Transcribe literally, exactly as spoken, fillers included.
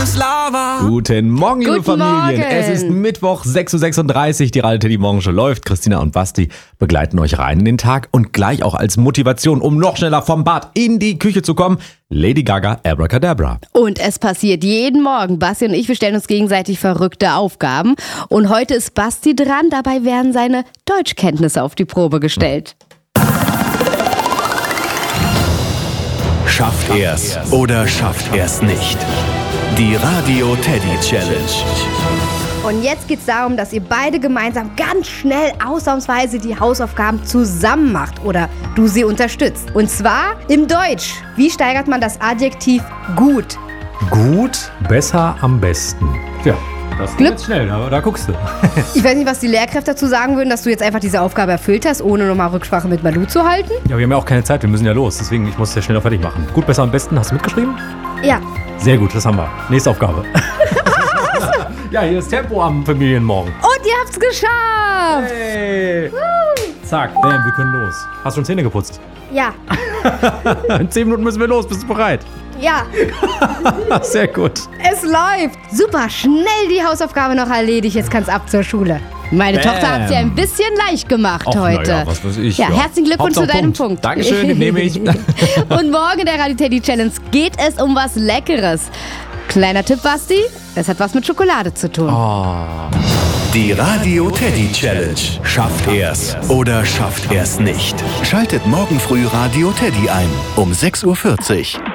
Guten Morgen, liebe Guten Familien. Morgen. Es ist Mittwoch, sechs Uhr sechsunddreißig. Die Radio Teddy Morgen Show läuft. Christina und Basti begleiten euch rein in den Tag und gleich auch als Motivation, um noch schneller vom Bad in die Küche zu kommen, Lady Gaga Abracadabra. Und es passiert jeden Morgen. Basti und ich, wir stellen uns gegenseitig verrückte Aufgaben. Und heute ist Basti dran. Dabei werden seine Deutschkenntnisse auf die Probe gestellt. Schafft er's oder schafft er's nicht? Die Radio Teddy Challenge. Und jetzt geht's darum, dass ihr beide gemeinsam ganz schnell ausnahmsweise die Hausaufgaben zusammen macht oder du sie unterstützt. Und zwar im Deutsch. Wie steigert man das Adjektiv gut? Gut, besser, am besten. Ja, das geht Glück- jetzt schnell, aber da guckst du. Ich weiß nicht, was die Lehrkräfte dazu sagen würden, dass du jetzt einfach diese Aufgabe erfüllt hast, ohne nochmal Rücksprache mit Malu zu halten. Ja, wir haben ja auch keine Zeit, wir müssen ja los, deswegen ich muss es ja schneller fertig machen. Gut, besser, am besten, hast du mitgeschrieben? Ja. Sehr gut, das haben wir. Nächste Aufgabe. Ja, hier ist Tempo am Familienmorgen. Und ihr habt's geschafft! Hey! Zack, bam, wir können los. Hast du schon Zähne geputzt? Ja. In zehn Minuten müssen wir los, bist du bereit? Ja. Sehr gut. Es läuft. Super, schnell die Hausaufgabe noch erledigt. Jetzt kann's ab zur Schule. Meine Bam. Tochter hat sie ein bisschen leicht gemacht Och, heute. na ja, was weiß ich, Ja, ja. herzlichen Glückwunsch Hauptsache zu deinem Punkt. Punkt. Dankeschön, den nehme ich. Und morgen in der Radio Teddy Challenge geht es um was Leckeres. Kleiner Tipp, Basti, es hat was mit Schokolade zu tun. Die Radio Teddy Challenge. Schafft er's oder schafft er's nicht? Schaltet morgen früh Radio Teddy ein um sechs Uhr vierzig.